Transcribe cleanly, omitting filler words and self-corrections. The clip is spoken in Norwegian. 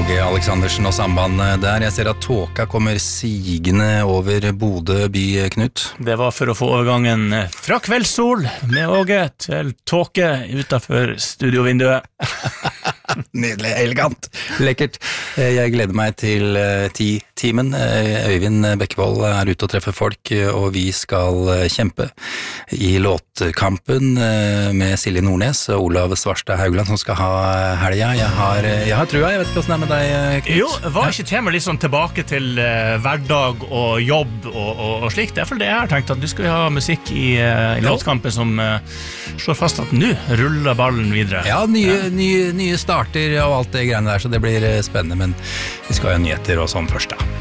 Åge Aleksandersen og sambandet der. Jeg ser at tåka kommer sigende over Bodø by, Knut. Det var for å få overgangen fra kveldssol med Åge til tåke utenfor studiovinduet. Nydelig, elegant, lekkert. Jeg gleder meg til 10-timen. Øyvind Bekkevold er ute og treffer folk, og vi skal kjempe i låtkampen med Silje Nordnes og Olav Svarstad Haugland som skal ha helga. Jeg har trua, jeg vet ikke hvordan det er med deg, Knut. Jo, var ikke tema litt sånn tilbake til hverdag og jobb og slikt? Det er for det jeg har tenkt, at du skal ha musikk i låtkampen som slår fast at nå ruller ballen videre. Ja, nye starter og alt det greiene der, så det blir spennende, men vi skal ha nyheter og sånn først da.